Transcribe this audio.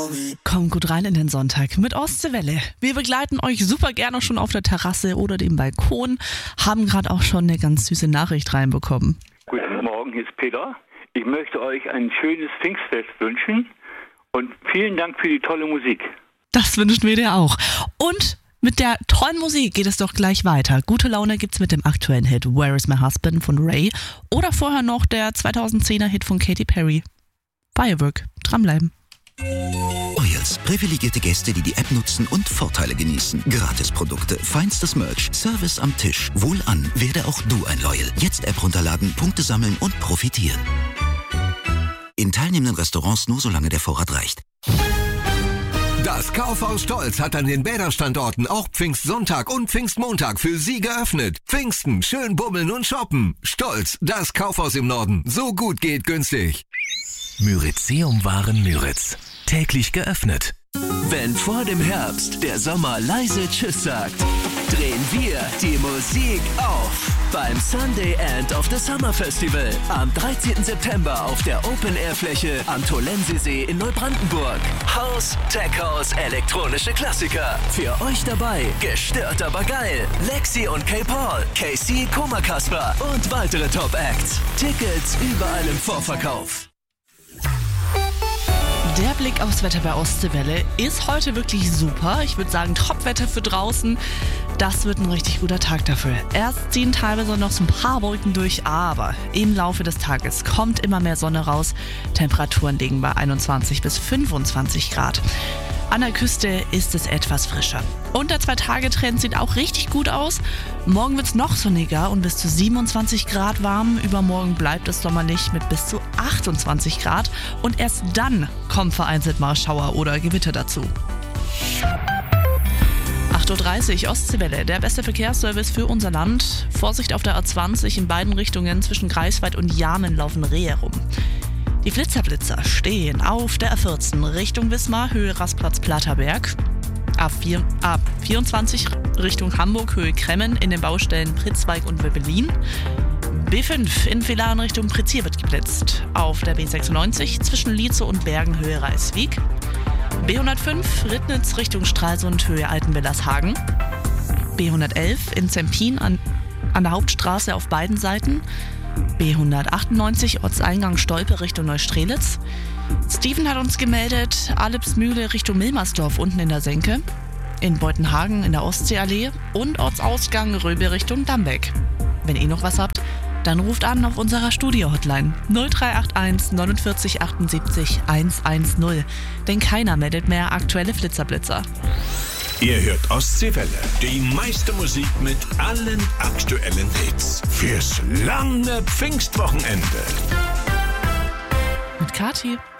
Kommt gut rein in den Sonntag mit Ostseewelle. Wir begleiten euch super gerne schon auf der Terrasse oder dem Balkon, haben gerade auch schon eine ganz süße Nachricht reinbekommen. Guten Morgen, hier ist Peter. Ich möchte euch ein schönes Pfingstfest wünschen und vielen Dank für die tolle Musik. Das wünschen wir dir auch. Und mit der tollen Musik geht es doch gleich weiter. Gute Laune gibt's mit dem aktuellen Hit Where Is My Husband von Ray oder vorher noch der 2010er Hit von Katy Perry. Firework. Dranbleiben. Royals. Privilegierte Gäste, die die App nutzen und Vorteile genießen. Gratisprodukte, feinstes Merch, Service am Tisch. Wohlan, werde auch du ein Loyal. Jetzt App runterladen, Punkte sammeln und profitieren. In teilnehmenden Restaurants nur solange der Vorrat reicht. Das Kaufhaus Stolz hat an den Bäderstandorten auch Pfingstsonntag und Pfingstmontag für Sie geöffnet. Pfingsten, schön bummeln und shoppen. Stolz, das Kaufhaus im Norden. So gut geht günstig. Myrizeum-Waren Müritz. Täglich geöffnet. Wenn vor dem Herbst der Sommer leise Tschüss sagt, drehen wir die Musik auf. Beim Sunday End of the Summer Festival am 13. September auf der Open-Air-Fläche am Tolensesee in Neubrandenburg. House, Tech House, elektronische Klassiker. Für euch dabei gestört aber geil. Lexi und K-Paul, KC, Koma Kasper und weitere Top-Acts. Tickets überall im Vorverkauf. Der Blick aufs Wetter bei Ostseewelle ist heute wirklich super. Ich würde sagen, Top-Wetter für draußen. Das wird ein richtig guter Tag dafür. Erst ziehen teilweise noch so ein paar Wolken durch, aber im Laufe des Tages kommt immer mehr Sonne raus. Temperaturen liegen bei 21 bis 25 Grad. An der Küste ist es etwas frischer. Und der 2-Tage-Trend sieht auch richtig gut aus. Morgen wird es noch sonniger und bis zu 27 Grad warm. Übermorgen bleibt es sommerlich mit bis zu 28 Grad. Und erst dann kommen vereinzelt mal Schauer oder Gewitter dazu. 8.30 Uhr, Ostseewelle, der beste Verkehrsservice für unser Land. Vorsicht auf der A20 in beiden Richtungen zwischen Greifswald und Jarmen laufen Rehe rum. Die Flitzer stehen auf der A14 Richtung Wismar, Höhe Rastplatz Platterberg. A24 Richtung Hamburg, Höhe Kremmen in den Baustellen Pritzweig und Wöbbelin. B5 in Villaren Richtung Prizier wird geblitzt. Auf der B96 zwischen Lietze und Bergen, Höhe Reiswig. B105 Rittnitz Richtung Stralsund, Höhe Altenwellershagen. B111 in Zempin an der Hauptstraße auf beiden Seiten. B198 Ortseingang Stolpe Richtung Neustrelitz. Steven hat uns gemeldet, Alipsmühle Richtung Milmersdorf unten in der Senke. In Beutenhagen in der Ostseeallee und Ortsausgang Röbe Richtung Dambeck. Wenn ihr noch was habt, dann ruft an auf unserer Studio-Hotline 0381 49 78 110. Denn keiner meldet mehr aktuelle Flitzerblitzer. Ihr hört Ostseewelle, die meiste Musik mit allen aktuellen Hits. Fürs lange Pfingstwochenende. Mit Kathi.